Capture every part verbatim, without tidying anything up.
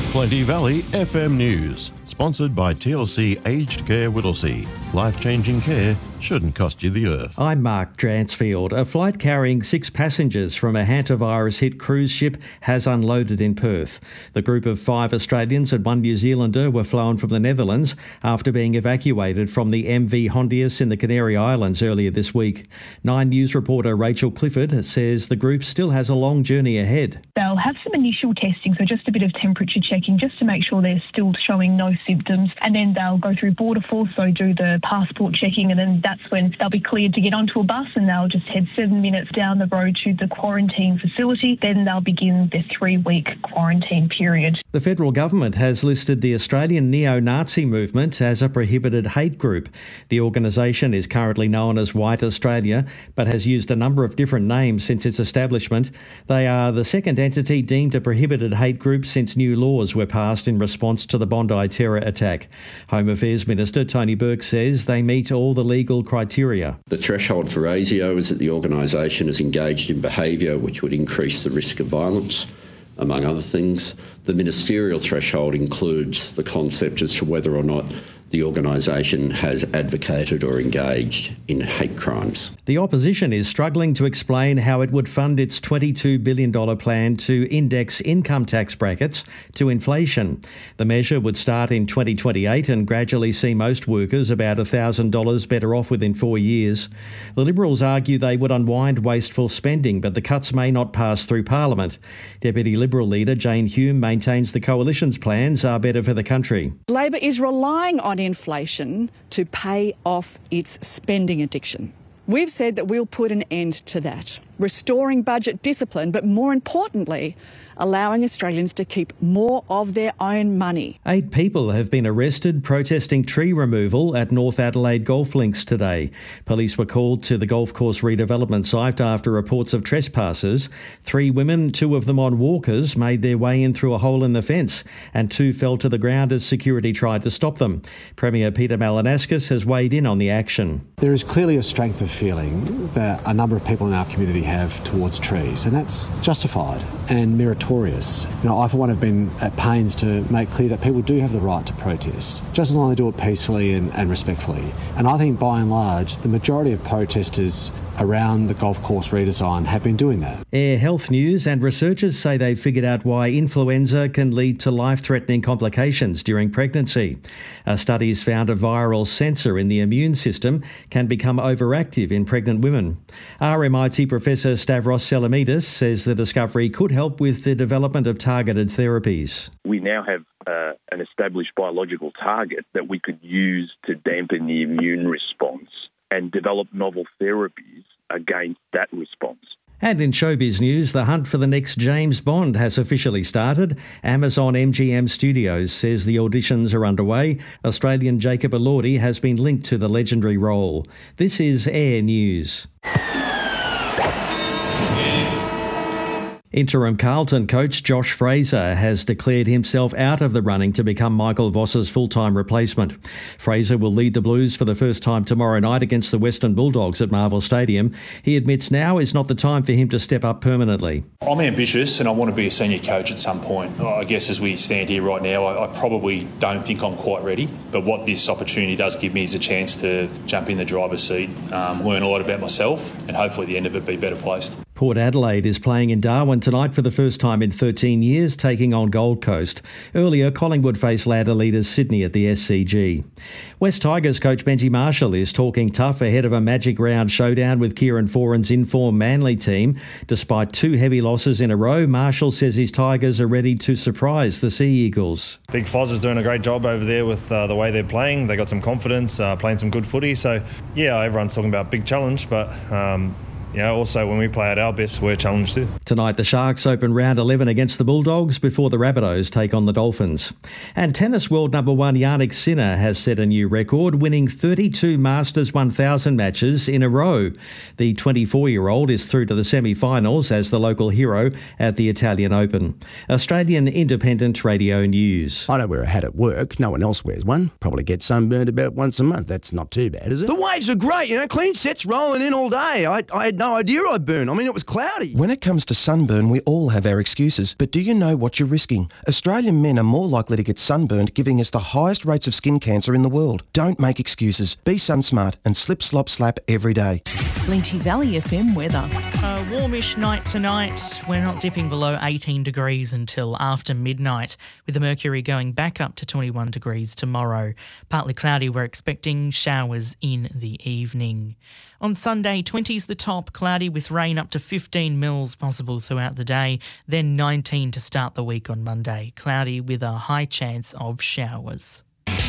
Plenty Valley F M News, sponsored by T L C Aged Care Whittlesea. Life-changing care shouldn't cost you the earth. I'm Mark Dransfield. A flight carrying six passengers from a hantavirus-hit cruise ship has unloaded in Perth. The group of five Australians and one New Zealander were flown from the Netherlands after being evacuated from the M V Hondius in the Canary Islands earlier this week. Nine News reporter Rachel Clifford says the group still has a long journey ahead. They'll have some initial testing, so just a bit of temperature checking just to make sure they're still showing no symptoms, and then they'll go through Border Force, so do the passport checking, and then that's when they'll be cleared to get onto a bus and they'll just head seven minutes down the road to the quarantine facility. Then they'll begin their three-week quarantine period. The federal government has listed the Australian neo-Nazi movement as a prohibited hate group. The organisation is currently known as White Australia, but has used a number of different names since its establishment. They are the second entity deemed a prohibited hate group since new laws were passed in response to the Bondi terror attack. Home Affairs Minister Tony Burke says they meet all the legal criteria. The threshold for ASIO is that the organisation is engaged in behaviour which would increase the risk of violence, among other things. The ministerial threshold includes the concept as to whether or not the organisation has advocated or engaged in hate crimes. The opposition is struggling to explain how it would fund its twenty-two billion dollars plan to index income tax brackets to inflation. The measure would start in twenty twenty-eight and gradually see most workers about one thousand dollars better off within four years. The Liberals argue they would unwind wasteful spending, but the cuts may not pass through Parliament. Deputy Liberal leader Jane Hume maintains the coalition's plans are better for the country. Labor is relying on inflation to pay off its spending addiction. We've said that we'll put an end to that, restoring budget discipline, but more importantly, allowing Australians to keep more of their own money. Eight people have been arrested protesting tree removal at North Adelaide golf links today. Police were called to the golf course redevelopment site after reports of trespassers. Three women, two of them on walkers, made their way in through a hole in the fence, and two fell to the ground as security tried to stop them. Premier Peter Malinauskas has weighed in on the action. There is clearly a strength of feeling that a number of people in our community have towards trees, and that's justified and meritorious. You know, I for one have been at pains to make clear that people do have the right to protest, just as long as they do it peacefully and, and respectfully. And I think by and large, the majority of protesters around the golf course redesign have been doing that. Air Health News and researchers say they've figured out why influenza can lead to life-threatening complications during pregnancy. A study's found a viral sensor in the immune system can become overactive in pregnant women. R M I T Professor Stavros Salamidis says the discovery could help with the development of targeted therapies. We now have uh, an established biological target that we could use to dampen the immune response and develop novel therapies against that response. And in showbiz news, the hunt for the next James Bond has officially started. Amazon M G M Studios says the auditions are underway. Australian Jacob Elordi has been linked to the legendary role. This is Air News. Interim Carlton coach Josh Fraser has declared himself out of the running to become Michael Voss's full-time replacement. Fraser will lead the Blues for the first time tomorrow night against the Western Bulldogs at Marvel Stadium. He admits now is not the time for him to step up permanently. I'm ambitious and I want to be a senior coach at some point. I guess as we stand here right now, I, I probably don't think I'm quite ready. But what this opportunity does give me is a chance to jump in the driver's seat, um, learn a lot about myself and hopefully at the end of it be better placed. Port Adelaide is playing in Darwin tonight for the first time in thirteen years, taking on Gold Coast. Earlier, Collingwood faced ladder leaders Sydney at the S C G. West Tigers coach Benji Marshall is talking tough ahead of a magic round showdown with Kieran Foran's informed Manly team. Despite two heavy losses in a row, Marshall says his Tigers are ready to surprise the Sea Eagles. Big Foz is doing a great job over there with uh, the way they're playing. They got some confidence, uh, playing some good footy. So, yeah, everyone's talking about big challenge, but... Um, You know, also when we play at our best, we're challenged too. Tonight, the Sharks open round eleven against the Bulldogs before the Rabbitohs take on the Dolphins. And tennis world number one Jannik Sinner has set a new record, winning thirty-two Masters one thousand matches in a row. The twenty-four-year-old is through to the semi-finals as the local hero at the Italian Open. Australian Independent Radio News. I don't wear a hat at work. No one else wears one. Probably get sunburned about once a month. That's not too bad, is it? The waves are great, you know, clean sets rolling in all day. I, I had no no idea I burned. I mean, it was cloudy. When it comes to sunburn, we all have our excuses. But do you know what you're risking? Australian men are more likely to get sunburned, giving us the highest rates of skin cancer in the world. Don't make excuses. Be sun smart and slip, slop, slap every day. Plenty Valley F M weather. A warmish night tonight. We're not dipping below eighteen degrees until after midnight, with the mercury going back up to twenty-one degrees tomorrow. Partly cloudy, we're expecting showers in the evening. On Sunday, twenties the top, cloudy with rain up to fifteen mils possible throughout the day, then nineteen to start the week on Monday. Cloudy with a high chance of showers.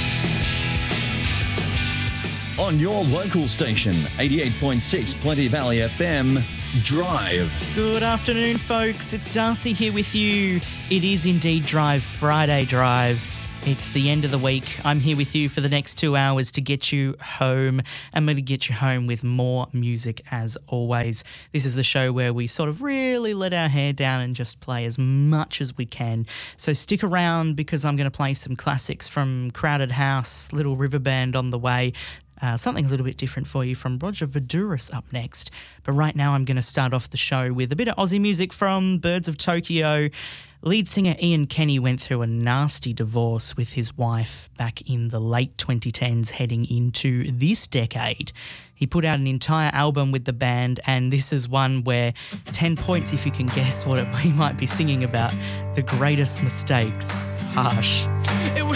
On your local station, eighty-eight point six Plenty Valley F M, Drive. Good afternoon, folks. It's Darcy here with you. It is indeed Drive Friday Drive. It's the end of the week. I'm here with you for the next two hours to get you home. I'm going to get you home with more music as always. This is the show where we sort of really let our hair down and just play as much as we can. So stick around because I'm going to play some classics from Crowded House, Little River Band on the way. Uh, something a little bit different for you from Roger Voudouris up next. But right now I'm going to start off the show with a bit of Aussie music from Birds of Tokyo. Lead singer Ian Kenny went through a nasty divorce with his wife back in the late twenty tens heading into this decade. He put out an entire album with the band, and this is one where ten points if you can guess what it, he might be singing about. The Greatest Mistakes. Harsh. It was